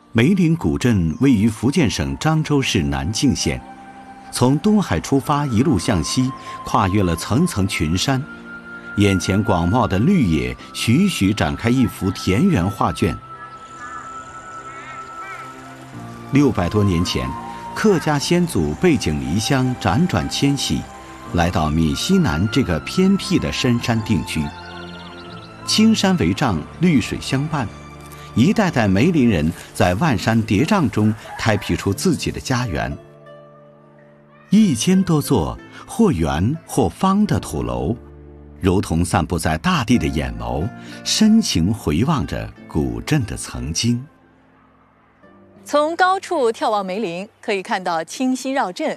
梅林古镇位于福建省漳州市南靖县，从东海出发，一路向西，跨越了层层群山，眼前广袤的绿野徐徐展开一幅田园画卷。600多年前，客家先祖背井离乡，辗转迁徙，来到闽西南这个偏僻的深山定居。青山为障，绿水相伴，一代代梅林人在万山叠嶂中开辟出自己的家园。1000多座或圆或方的土楼，如同散布在大地的眼眸，深情回望着古镇的曾经。 从高处眺望梅林，可以看到清溪绕镇